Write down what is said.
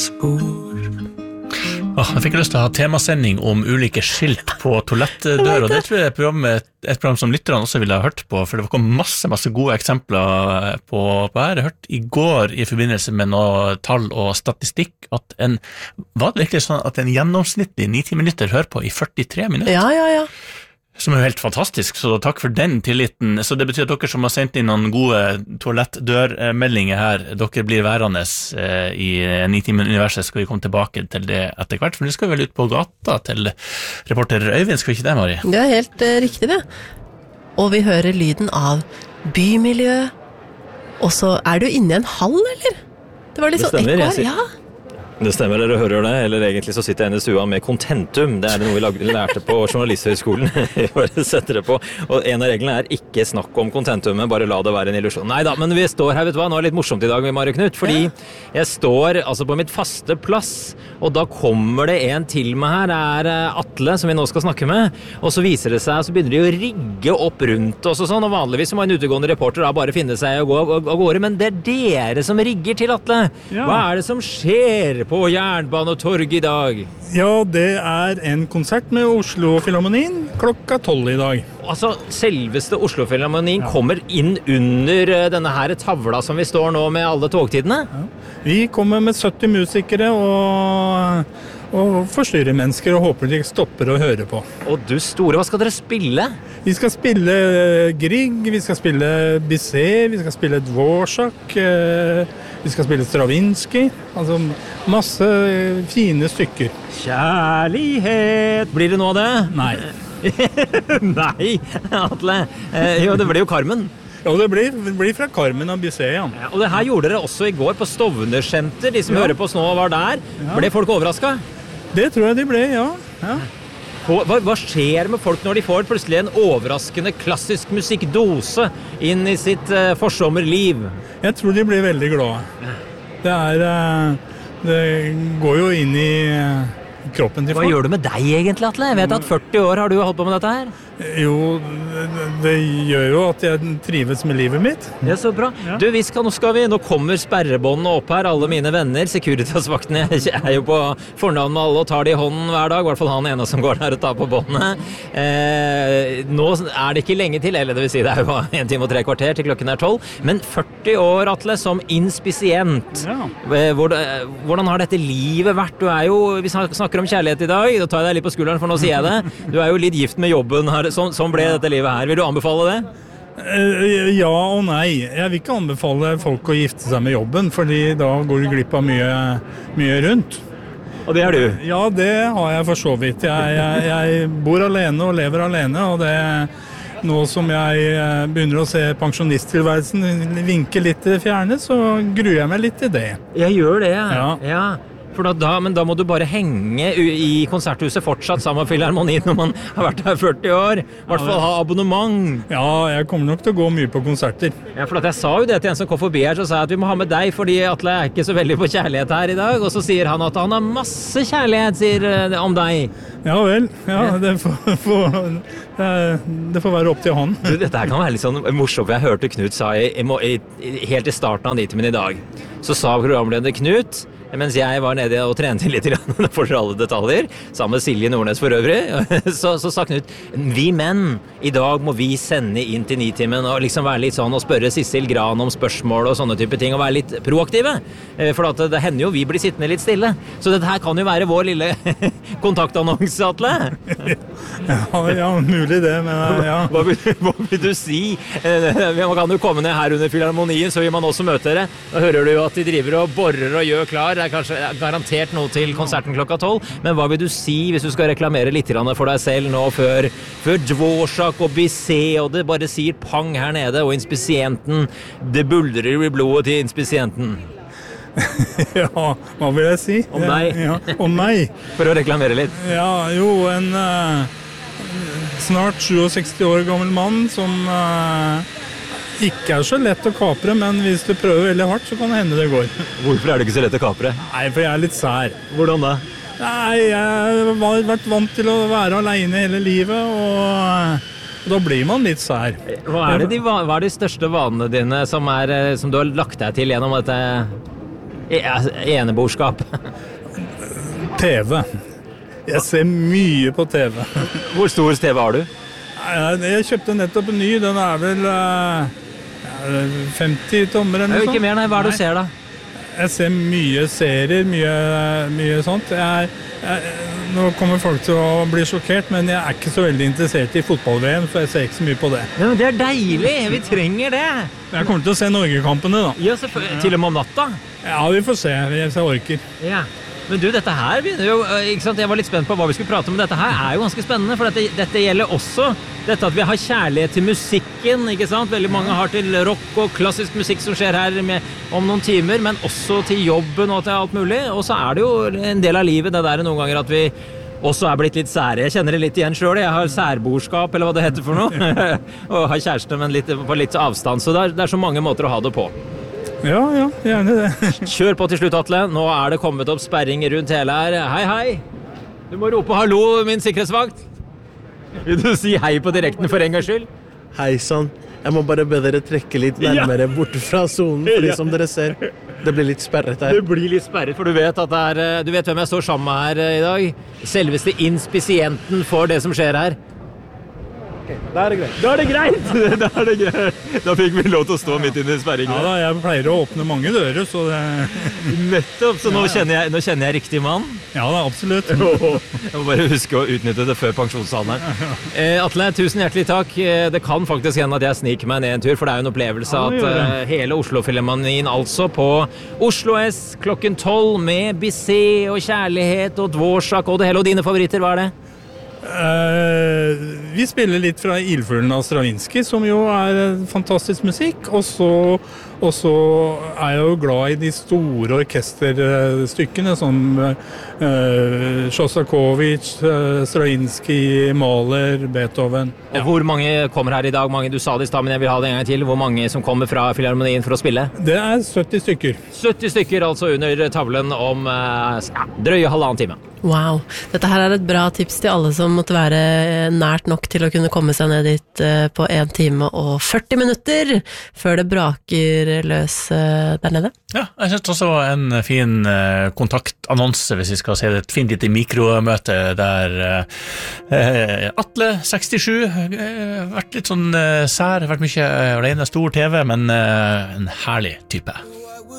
Jeg fikk lyst til å ha temasending om ulike skilt på toalettdør, og det tror jeg er et program som lytterne også ville ha hørt på, for det kom masse gode eksempler på her. Jeg hørte i går i forbindelse med noe tall og statistikk at var det virkelig sånn at en gjennomsnittlig 9-10 minutter hører på i 43 minutter? Ja. Som er jo helt fantastisk, så takk for den tilliten. Så det betyr at dere som har sendt inn noen gode toalettdørmeldinger her, dere blir værende i Nitimen-universet, skal vi komme tilbake til det etter hvert, for nå skal vi vel ut på gata til reporter Øyvind, skal vi ikke det, Mari? Det er helt riktig det. Og vi hører lyden av bymiljø, og så er du inne i en hall, eller? Det var litt sånn ekko her, ja. Det stemmer, dere hører det, eller egentlig så sitter jeg inne i stua med kontentum. Det er noe vi lærte på journalisthøgskolen. Vi bare setter det på. Og en av reglene er ikke snakk om kontentumet, bare la det være en illusjon. Neida, men vi står her, vet du hva, nå er det litt morsomt i dag med Mari Knut, fordi jeg står altså på mitt faste plass, og da kommer det en til meg her, det er Atle, som vi nå skal snakke med, og så viser det seg, så begynner de å rigge opp rundt oss og sånn, og vanligvis må en utegående reporter da bare finne seg og gå av gårde, men det er dere som rigger til, Atle. Hva er det som skjer på Jernbanetorget i dag? Ja, det er en konsert med Oslo Filharmonien klokka 12 i dag. Altså, selveste Oslo Filharmonien kommer inn under denne her tavla som vi står nå med alle togtidene? Ja. Vi kommer med 70 musikere og forstyrrer mennesker og håper de stopper å høre på. Og du store, hva skal dere spille? Vi skal spille Grieg, vi skal spille Bizet, vi skal spille Dvorak, vi skal spille Stravinsky, altså masse fine stykker. Kjærlighet! Blir det noe av det? Nei. Nei, Atle. Jo, det blir jo Carmen. Ja, det blir fra Carmen og Bizet, ja. Og det her gjorde dere også i går på Stovner-senter. De som hører på oss nå var der. Ble folk overrasket? Det tror jeg de ble, ja. Hva skjer med folk når de får plutselig en overraskende klassisk musikkdose inn i sitt forsommerliv? Jeg tror de blir veldig glade. Det går jo inn i kroppen til folk. Hva gjør du med deg egentlig, Atle? Jeg vet at 40 år har du holdt på med dette her. Jo, det gjør jo at jeg trives med livet mitt. Det er så bra. Ja. Du, nå kommer sperrebåndene opp her, alle mine venner, Securitas-vaktene, jeg er jo på fornavn med alle og tar de i hånden hver dag, i hvert fall han ene som går der og tar på båndene. Nå er det ikke lenge til, eller det vil si det er jo 1 time og 3 kvarter til klokken er 12, men 40 år, Atle, som inspisient. Ja. Hvordan har dette livet vært? Du er jo, vi snakker om kjærlighet i dag, da tar jeg deg litt på skulderen, for nå sier jeg det. Du er jo litt gift med jobben her, sånn ble dette livet her. Vil du anbefale det? Ja og nei. Jeg vil ikke anbefale folk å gifte seg med jobben, fordi da går du glipp av mye rundt. Og det er du? Ja, det har jeg for så vidt. Jeg bor alene og lever alene, og det nå som jeg begynner å se pensjonisttilværelsen vinke litt til det fjerne, så gruer jeg meg litt til det. Jeg gjør det, ja. For men da må du bare henge i konserthuset fortsatt sammen med Filharmonien når man har vært her 40 år. I hvert fall ha abonnement. Ja, jeg kommer nok til å gå mye på konserter. Ja, for jeg sa jo det til en som kom forbi her, så sa jeg at vi må ha med deg, fordi Atle er ikke så veldig på kjærlighet her i dag. Og så sier han at han har masse kjærlighet, sier om deg. Ja vel, det får være opp til han. Du, dette her kan være litt sånn morsomt. Jeg hørte Knut sa helt i starten av Nitimen i dag, så sa programleder Knut, mens jeg var nede og trente litt for alle detaljer, sammen med Silje Nordnes for øvrig, så sa Knut, vi menn, i dag må vi sende inn til Nitimen og liksom være litt sånn og spørre Sissel Gran om spørsmål og sånne type ting, og være litt proaktive, for at det hender jo vi blir sittende litt stille. Så dette her kan jo være vår lille kontaktannonse, Atle. Ja, mulig det, men ja. Hva vil du si? Man kan jo komme ned her under Filharmonien, så vil man også møte dere. Da hører du jo at de driver og borrer og gjør klar. Det er kanskje garantert noe til konserten klokka 12, men hva vil du si hvis du skal reklamere litt for deg selv nå før Dvorak og Bizet, og det bare sier pang her nede, og inspisienten, det buldrer i blodet til inspisienten? Ja, hva vil jeg si? Om deg? Ja, om meg. For å reklamere litt. Ja, jo, en snart 67 år gammel mann som ikke er så lett å kapre, men hvis du prøver veldig hardt, så kan det hende det går. Hvorfor er det ikke så lett å kapre? Nei, for jeg er litt sær. Hvordan da? Nei, jeg har vært vant til å være alene hele livet, og da blir man litt sær. Hva er de største vanene dine som du har lagt deg til gjennom dette Eneborskap. TV. Jeg ser mye på TV. Hvor stor TV har du? Jeg kjøpte nettopp en ny. Den vel 50 tommer eller noe sånt. Ikke mer, nei. Hva det du ser da? Jeg ser mye serier, mye sånt. Nå kommer folk til å bli sjokkert, men jeg ikke så veldig interessert i fotball-VM, så jeg ser ikke så mye på det. Ja, men det deilig, vi trenger det. Jeg kommer til å se Norge-kampene da. Ja, til og med om natta? Ja, vi får se, hvis jeg orker. Ja. Men du, dette her begynner jo, ikke sant, jeg var litt spent på hva vi skulle prate om, men dette her jo ganske spennende, for dette gjelder også dette at vi har kjærlighet til musikken, ikke sant? Veldig mange har til rock og klassisk musikk som skjer her om noen timer, men også til jobben og til alt mulig, og så det jo en del av livet det der noen ganger at vi også blitt litt sære. Jeg kjenner det litt igjen selv, jeg har særborskap, eller hva det heter for noe, og har kjæreste, men på litt avstand, så det så mange måter å ha det på. Ja, gjerne det. Kjør på til slutt, Atle. Nå det kommet opp sperring rundt hele her. Hei, hei. Du må rope hallo, min sikkerhetsvakt. Vil du si hei på direkten for en gangs skyld? Hei sann. Jeg må bare be dere trekke litt nærmere bort fra zonen, fordi som dere ser, det blir litt sperret her. Det blir litt sperret, for du vet at du vet hvem jeg står sammen med her i dag? Selveste inspisienten for det som skjer her. Da det greit. Da det greit. Da fikk vi lov til å stå midt inne i sperringen. Ja da, jeg pleier å åpne mange dører, så det... Nettopp, så nå kjenner jeg riktig mann. Ja da, absolutt. Jeg må bare huske å utnytte det før pensjonsalderen. Atle, tusen hjertelig takk. Det kan faktisk hende at jeg sniker meg ned en tur, for det jo en opplevelse at hele Oslo-filharmonien altså på Oslo S klokken 12 med Bizet og Kjærlighet og Dvorsak og det hele, og dine favoritter, hva det? Vi spiller litt fra Ildfuglen av Stravinsky, som jo fantastisk musikk, og så jeg jo glad i de store orkesterstykkene som Sjostakovitsj, Stravinsky, Mahler, Beethoven. Og hvor mange kommer her i dag? Du sa det i stad, men jeg vil ha det en gang til. Hvor mange som kommer fra Filharmonien for å spille? Det 70 stykker. 70 stykker altså under tavlen om drøye halvannen time. Wow. Dette her et bra tips til alle som måtte være nært nok til å kunne komme seg ned dit på 1 time og 40 minutter før det braker løs der nede. Ja, jeg synes også en fin kontaktannonse, hvis vi skal se det, et fint lite mikromøte der Atle, 67, vært litt sånn sær, vært mye alene, stor TV, men en herlig type.